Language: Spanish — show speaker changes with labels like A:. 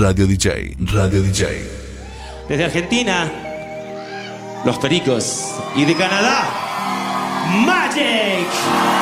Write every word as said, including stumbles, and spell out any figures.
A: Radio D J, Radio D J.
B: Desde Argentina, Los Pericos. Y de Canadá, Magic.